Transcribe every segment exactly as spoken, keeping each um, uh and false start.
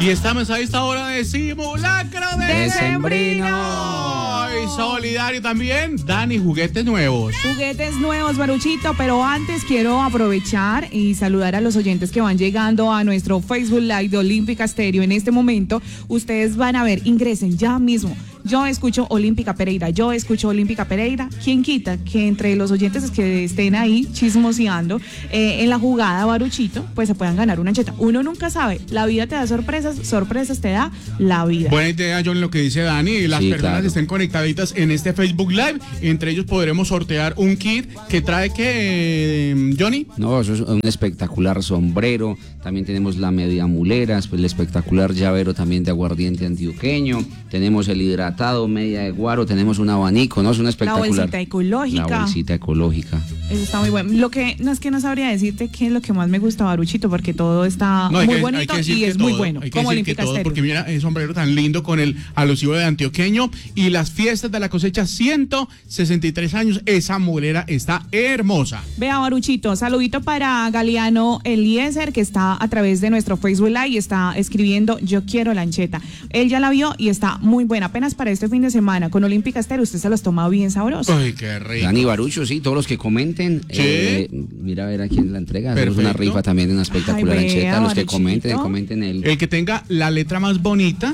Y estamos a esta hora de simulacro de decembrino. Y solidario también, Dani, juguetes nuevos. Juguetes nuevos, Baruchito, pero antes quiero aprovechar y saludar a los oyentes que van llegando a nuestro Facebook Live de Olímpica Estéreo. En este momento, ustedes van a ver, ingresen ya mismo. Yo escucho Olímpica Pereira, yo escucho Olímpica Pereira. ¿Quién quita que entre los oyentes que estén ahí chismoseando eh, en la jugada, Baruchito, pues se puedan ganar una ancheta? Uno nunca sabe, la vida te da sorpresas, sorpresas te da la vida. Buena idea, John, lo que dice Dani. Las Sí, personas claro. que estén conectaditas en este Facebook Live, entre ellos podremos sortear un kit que trae que, eh, Johnny. No, eso es un espectacular sombrero. También tenemos la media mulera, pues el espectacular llavero también de aguardiente antioqueño. Tenemos el hidratado, media de guaro, tenemos un abanico, ¿no? Es una La espectacular. bolsita ecológica. La bolsita ecológica. Eso está muy bueno. Lo que no es que no sabría decirte qué es lo que más me gusta, Baruchito, porque todo está No, hay muy que- hay bonito que decir y que es muy todo, bueno. hay que Como decir que Olímpica todo, Estéreo. porque mira, ese sombrero tan lindo con el alusivo de antioqueño y las fiestas de la cosecha, ciento sesenta y tres años, esa mulera está hermosa. Vea, Baruchito, saludito para Galeano Eliezer, que está a través de nuestro Facebook Live y está escribiendo yo quiero lancheta. Él ya la vio y está muy buena. Apenas para este fin de semana con Olímpica Estéreo, usted se los toma bien sabroso. Ay, qué rico. Dani Barucho, sí, todos los que comenten. Sí. eh, mira a ver a quién la entrega. Hacemos una Perfecto. rifa también de una espectacular Ay, vea, ancheta. Los que Baruchito. comenten, comenten el. El que tenga la letra más bonita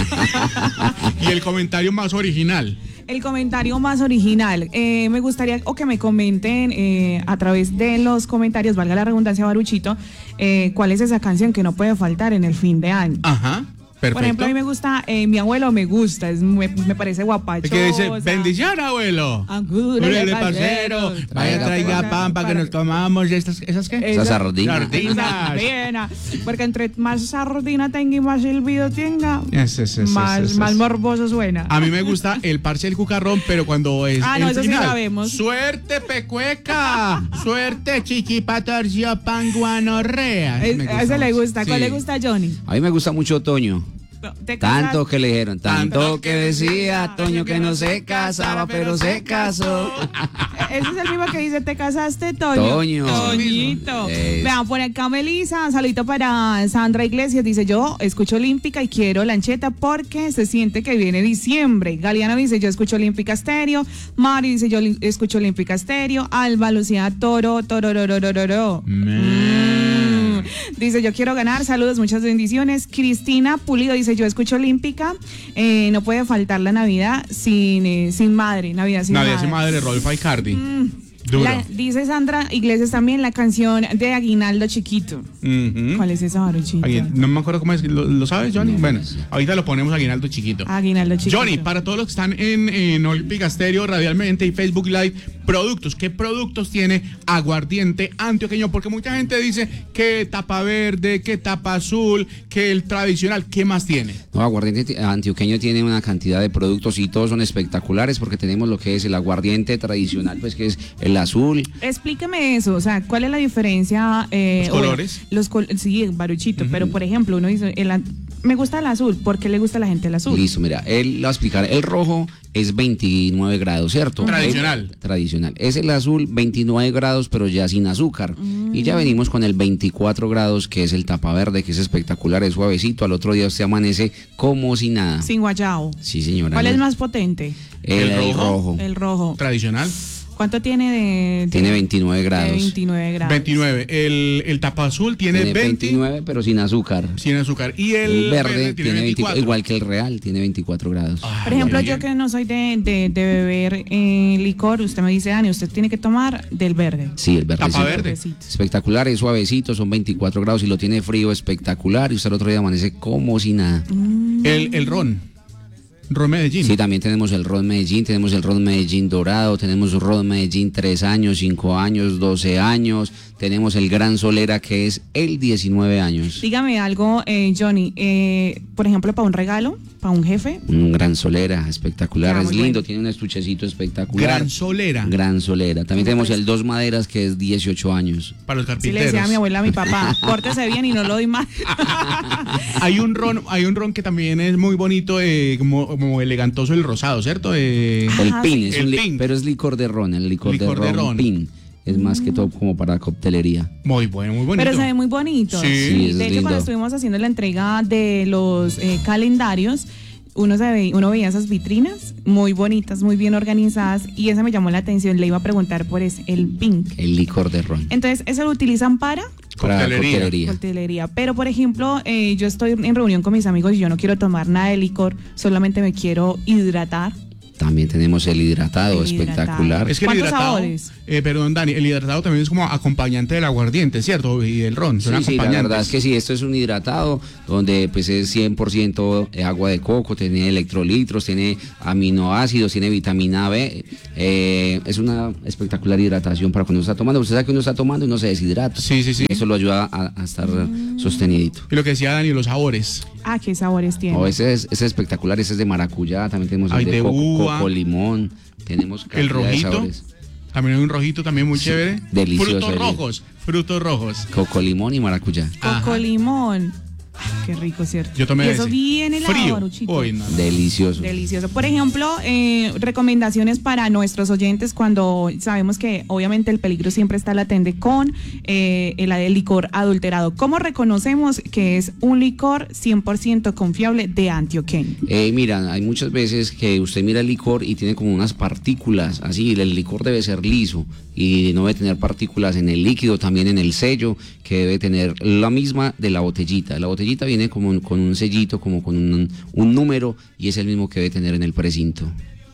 y el comentario más original. El comentario más original. Eh, me gustaría o que me comenten eh, a través de los comentarios, valga la redundancia, Baruchito, eh, cuál es esa canción que no puede faltar en el fin de año. Ajá, perfecto. Por ejemplo, a mí me gusta, eh, mi abuelo me gusta, es, me, me parece guapacho. Es que dice, bendición, abuelo. Angúrele, Órale, parcero. parcero. Vaya, traiga pan para que nos comamos. ¿Estas, ¿Esas qué? Esa sardina. Sardinas. Sardina. Porque entre más sardina tenga y más silbido tenga, Ese, ese, ese, más, ese, ese. más morboso suena. A mí me gusta el parche del cucarrón, pero cuando es Ah, no, el eso sí final. sabemos. Suerte, pecueca. Suerte, chiquipatorcio, panguanorrea. Es- a ese le gusta. ¿Cuál Sí. le gusta a Johnny? A mí me gusta mucho Toño. No, te casas- Tanto que le dijeron, tanto Tanto que decía Toño que no se casaba, pero se casó. Ese es el mismo que dice, ¿te casaste, Toño? Toño. Toñito. Es. Vean, por acá Melissa, un saludito para Sandra Iglesias. Dice, yo escucho Olímpica y quiero lancheta porque se siente que viene diciembre. Galeano dice, yo escucho Olímpica Estéreo. Mari dice, yo li- escucho Olímpica Estéreo. Alba Lucía Toro, Torororororo. Mm. Dice, yo quiero ganar. Saludos, muchas bendiciones. Cristina Pulido dice, yo escucho Olímpica. Eh, no puede faltar la Navidad sin, eh, sin madre. Navidad sin Navidad madre. sin madre, Rodolfo Icardi. Duro. La- dice Sandra Iglesias también la canción de Aguinaldo Chiquito. Ujú. ¿Cuál es esa, Baruchito? Agui- No me acuerdo cómo es. ¿Lo, lo sabes, Johnny? Bueno, ahorita lo ponemos Aguinaldo chiquito. Aguinaldo Chiquito. Johnny, para todos los que están en, en Olímpica Estéreo, Radialmente y Facebook Live, productos. ¿Qué productos tiene Aguardiente Antioqueño? Porque mucha gente dice que tapa verde, que tapa azul, que el tradicional. ¿Qué más tiene? No, aguardiente antioqueño tiene una cantidad de productos y todos son espectaculares porque tenemos lo que es el aguardiente tradicional, pues que es el azul. Explíqueme eso, o sea, ¿cuál es la diferencia? eh, Los o- colores. los col- sí, Baruchito, pero por ejemplo, uno dice, el an- me gusta el azul, ¿por qué le gusta a la gente el azul? Listo, mira, él lo va a explicar. El rojo es veintinueve grados, ¿cierto? Tradicional. El- tradicional. Es el azul, veintinueve grados, pero ya sin azúcar. Y ya venimos con el veinticuatro grados, que es el tapaverde, que es espectacular, es suavecito. Al otro día usted amanece como si nada. Sin guayabo. Sí, señora. ¿Cuál es más potente? El, ¿El el rojo? rojo. El rojo. Tradicional. ¿Cuánto tiene de, de- Tiene veintinueve grados. de veintinueve grados? veintinueve. El, el tapa azul tiene, Tiene veinte. veintinueve, pero sin azúcar. Sin azúcar. Y el, El verde tiene veinticuatro. veinticuatro, igual que el real, tiene veinticuatro grados. Ah, Por ejemplo, muy yo bien. que no soy de, de, de beber eh, licor, usted me dice, Dani, usted tiene que tomar del verde. Sí, el verde. Tapa verde. Verdecito. Espectacular, es suavecito, son veinticuatro grados y lo tiene frío, espectacular. Y usted el otro día amanece como si nada. El, el ron. Ron Medellín. Sí, también tenemos el Ron Medellín, tenemos el Ron Medellín dorado, tenemos Ron Medellín tres años, cinco años, doce años, tenemos el Gran Solera que es el diecinueve años. Dígame algo, eh, Johnny, eh, por ejemplo, para un regalo, para un jefe. Un Gran Solera, espectacular, Ah, es muy lindo, bueno. tiene un estuchecito espectacular. Gran Solera. Gran Solera. También Me tenemos parece. el Dos Maderas que es dieciocho años. Para los Sí le carpinteros. decía a mi abuela, a mi papá, pórtese bien y no lo doy más. Hay un ron, hay un ron que también es muy bonito, eh, como, como elegantoso, el rosado, ¿cierto? Eh, El Ajá, pin, sí. es El un li- pin. pero es licor de ron, el licor, Licor de de ron, ron. pin. es más que todo como para coctelería. Muy bueno, muy bonito. Pero se ve muy bonito. Sí. Sí, De es hecho, lindo. cuando estuvimos haciendo la entrega de los eh, calendarios, uno, se ve, uno veía esas vitrinas muy bonitas, muy bien organizadas, y esa me llamó la atención. Le iba a preguntar por ese, el pink. El licor de ron. Entonces, ¿eso lo utilizan para? Para Coctelería. coctelería. Coctelería. Pero, por ejemplo, eh, yo estoy en reunión con mis amigos y yo no quiero tomar nada de licor, solamente me quiero hidratar. También tenemos el hidratado, El hidratado. espectacular. Es que el ¿Cuántos hidratado, sabores? eh, perdón Dani, el hidratado también es como acompañante del aguardiente, ¿cierto? Y del ron, son Sí, sí, la acompañantes. verdad es que sí, esto es un hidratado donde pues es cien por ciento agua de coco, tiene electrolitos, tiene aminoácidos, tiene vitamina B, eh, es una espectacular hidratación para cuando uno está tomando. Usted sabe que uno está tomando y no se deshidrata. Sí, sí, sí. Eso lo ayuda a, a estar sostenidito. Y lo que decía Dani, los sabores. Ah, ¿qué sabores tiene? Oh, ese, es, ese es espectacular, ese es de maracuyá, también tenemos el Ay, de, de coco, uva. coco, limón, tenemos El cantidad de rojito. sabores. También hay un rojito también muy Sí, chévere. delicioso, Frutos el- rojos, frutos rojos. Coco, limón y maracuyá. Coco Ajá. limón. Ay, qué rico, ¿cierto? Yo tomé y eso ese. bien helado, Frío. Baruchito. Uy, no, no. Delicioso. Delicioso. Por ejemplo, eh, recomendaciones para nuestros oyentes cuando sabemos que obviamente el peligro siempre está latente con eh, el, el licor adulterado. ¿Cómo reconocemos que es un licor cien por ciento confiable de antioqueño? Eh, mira, hay muchas veces que usted mira el licor y tiene como unas partículas, así, el licor debe ser liso y no debe tener partículas en el líquido, también en el sello, que debe tener la misma de la botellita. La botellita viene como con un sellito, como con un, un número, y es el mismo que debe tener en el precinto.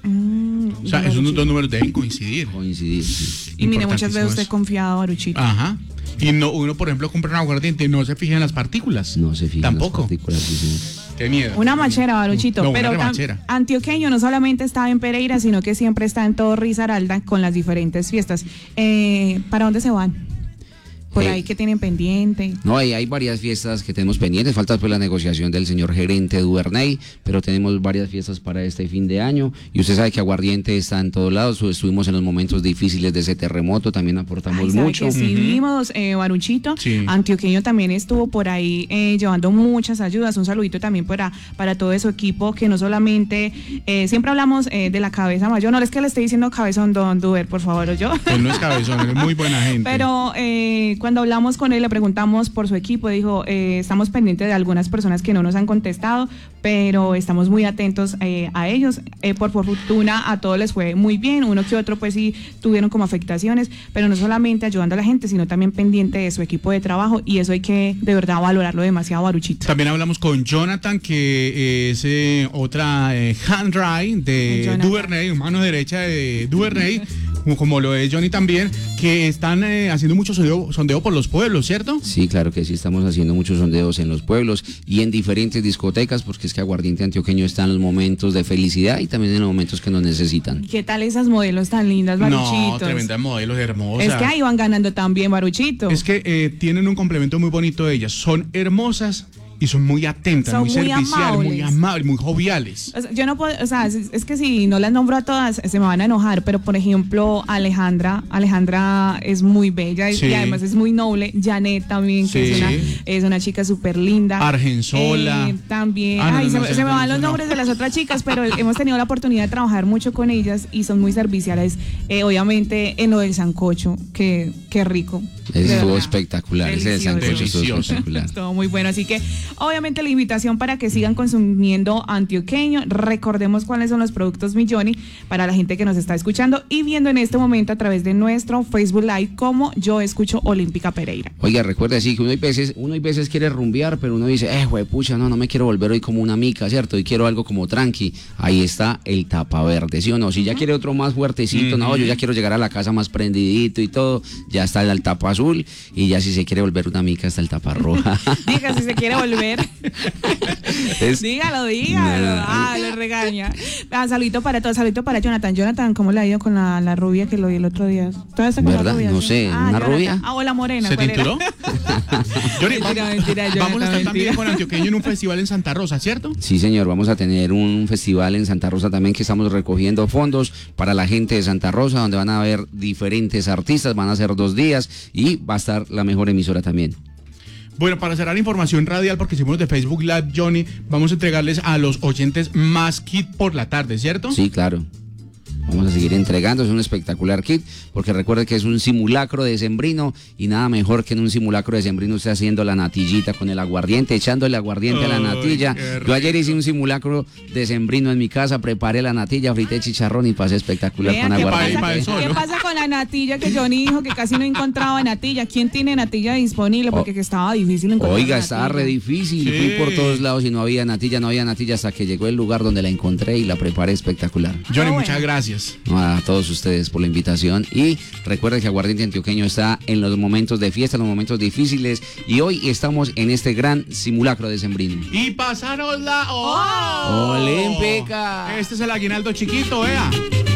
Mm, O sea, esos Baruchito. dos números deben coincidir. Coincidir. Sí. Y mire, muchas veces usted Importantísimo confiado, Baruchito. Ajá. Y no, uno, por ejemplo, compra un aguardiente y no se fija en las partículas. No se fijan Tampoco. las partículas. Sí, señor. Qué miedo. Una machera, Baruchito. No, una pero tam- remachera. antioqueño no solamente está en Pereira, sino que siempre está en todo Risaralda con las diferentes fiestas. Eh, ¿Para dónde se van? Por Eh, ahí que tienen pendiente. No, hay, hay varias fiestas que tenemos pendientes, falta pues la negociación del señor gerente Duvernay, pero tenemos varias fiestas para este fin de año, y usted sabe que Aguardiente está en todos lados, estuvimos en los momentos difíciles de ese terremoto, también aportamos Ay, ¿sabe mucho. que sí Ujú. vimos, eh, Baruchito? Sí. Antioqueño también estuvo por ahí eh, llevando muchas ayudas. Un saludito también para, para todo su equipo, que no solamente, eh, siempre hablamos eh, de la cabeza mayor, no es que le esté diciendo cabezón, don Duver, por favor, o yo. Él no es cabezón, él es muy buena gente. Pero eh, cuando hablamos con él, le preguntamos por su equipo, dijo, eh, estamos pendientes de algunas personas que no nos han contestado, pero estamos muy atentos eh, a ellos. Eh, por, por fortuna a todos les fue muy bien, uno que otro pues sí tuvieron como afectaciones, pero no solamente ayudando a la gente, sino también pendiente de su equipo de trabajo, y eso hay que de verdad valorarlo demasiado, Baruchito. También hablamos con Jonathan, que es eh, otra eh, hand dry de Jonathan. Duvernay, mano derecha de Duvernay, como- como lo es Johnny también, que están eh, haciendo mucho sondeo, sondeo por los pueblos, ¿cierto? Sí, claro que sí, estamos haciendo muchos sondeos en los pueblos y en diferentes discotecas, porque es que Aguardiente Antioqueño está en los momentos de felicidad y también en los momentos que nos necesitan. ¿Qué tal esas modelos tan lindas, Baruchitos? No, tremendas modelos, hermosas. Es que ahí van ganando también, Baruchito. Es que eh, tienen un complemento muy bonito ellas. Son hermosas y son muy atentas, Son muy, muy serviciales, muy amables. amables, muy joviales. O sea, yo no puedo, o sea, es, es que si no las nombro a todas, se me van a enojar, pero por ejemplo, Alejandra, Alejandra es muy bella y- Sí. y además es muy noble. Janet también, que Sí. es, una, es una chica súper linda. Argensola. Eh, también. Ah, no, Ay, no, se, no, me- esa se me no, van esa los no. nombres de las otras chicas, pero hemos tenido la oportunidad de trabajar mucho con ellas y son muy serviciales. Eh, obviamente en lo del sancocho, que, que rico. Ese de estuvo verdad. espectacular, ese del Delicioso. sancocho estuvo Delicioso. espectacular. Estuvo muy bueno, así que obviamente la invitación para que sigan consumiendo antioqueño. Recordemos cuáles son los productos Milloni para la gente que nos está escuchando y viendo en este momento a través de nuestro Facebook Live como Yo Escucho Olímpica Pereira. Oiga, recuerde así que uno hay veces, uno hay veces quiere rumbear, pero uno dice, eh, pucha, no, no me quiero volver hoy como una mica, ¿cierto? Y quiero algo como tranqui. Ahí está el tapa verde, ¿sí o no? Si ya quiere otro más fuertecito, no, yo ya quiero llegar a la casa más prendidito y todo, ya está el tapa azul, y ya si se quiere volver una mica está el tapa roja. Diga si se quiere volver. Es- Dígalo, dígalo. No, no. Ah, le regaña. Ah, saludito para todos, saludito para Jonathan. Jonathan, ¿cómo le ha ido con la, la rubia que lo vi el otro día? ¿Todavía está con la ¿Verdad? rubia? No sí? sé, Ah, ¿una Jonathan. rubia? Ah, o la morena. ¿Se ¿cuál era? tinturó? Johnny, Mentira, vamos, mentira, vamos a Jonathan, estar también mentira. con Antioqueño en un festival en Santa Rosa, ¿cierto? Sí, señor, vamos a tener un festival en Santa Rosa también que estamos recogiendo fondos para la gente de Santa Rosa, donde van a haber diferentes artistas, van a ser dos días y va a estar la mejor emisora también. Bueno, para cerrar información radial, porque hicimos de Facebook Live, Johnny, vamos a entregarles a los oyentes más kit por la tarde, ¿cierto? Sí, claro. Vamos a seguir entregando, es un espectacular kit, porque recuerde que es un simulacro decembrino y nada mejor que en un simulacro decembrino usted haciendo la natillita con el aguardiente, echándole aguardiente a la natilla. Yo ayer hice un simulacro decembrino en mi casa, preparé la natilla, frité chicharrón y pasé espectacular Vea, con ¿qué aguardiente. pasa, ¿qué pasa con la natilla que Johnny dijo que casi no encontraba natilla? ¿Quién tiene natilla disponible? Porque que estaba difícil encontrar. Oiga, estaba re difícil, sí. Fui por todos lados y no había natilla, no había natilla hasta que llegó el lugar donde la encontré y la preparé espectacular. Johnny, Oh, muchas bueno. gracias. No, a todos ustedes por la invitación y recuerden que Aguardiente Antioqueño está en los momentos de fiesta, en los momentos difíciles y hoy estamos en este gran simulacro decembrino. Y pasaron la... ¡Oh! ¡Olímpica! Este es el aguinaldo chiquito, vea.